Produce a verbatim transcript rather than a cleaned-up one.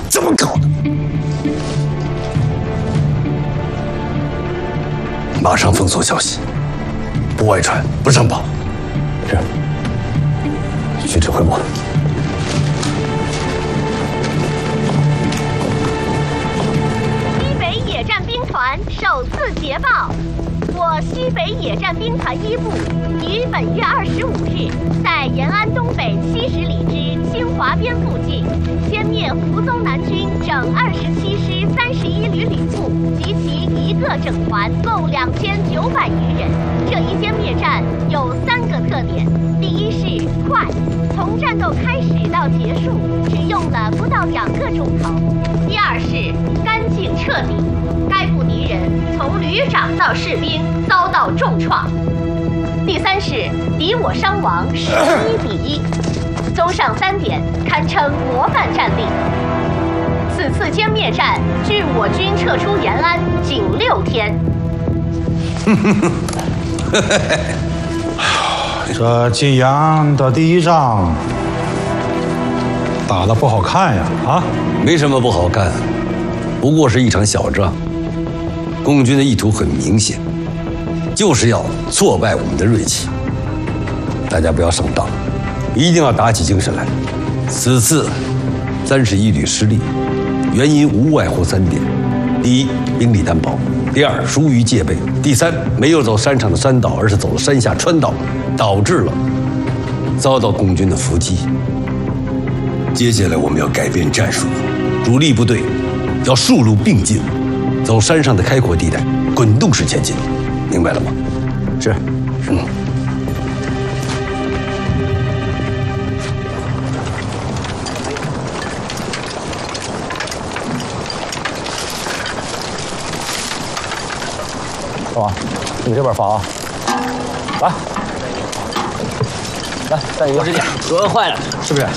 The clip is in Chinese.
怎么搞的？马上封锁消息，不外传，不上报。是。去指挥部。 西北野战兵团首次捷报。 我西北野战兵团一部于本月二十五日，在延安东北七十里之清华边附近，歼灭胡宗南军整二十七师三十一旅旅部及其一个整团，共两千九百余人。这一歼灭战有三个特点：第一是快，从战斗开始到结束只用了不到两个钟头；第二是干净彻底。 该部敌人从旅长到士兵遭到重创。第三是敌我伤亡十一比一，综上三点，堪称模范战例。此次歼灭战距我军撤出延安仅六天。 这晋阳的第一仗打得不好看呀！啊， 没什么不好看，不过是一场小仗。 共军的意图很明显，就是要挫败我们的锐气。大家不要上当，一定要打起精神来。此次三十一旅失利，原因无外乎三点：第一，兵力单薄；第二，疏于戒备；第三，没有走山上的山道，而是走了山下川道，导致了遭到共军的伏击。接下来我们要改变战术，主力部队要数路并进。 走山上的开阔地带，滚动式前进，明白了吗？是，是。嗯。 大王，你这边发啊！来，来，带一个。 我是讲，车坏了， 是不是？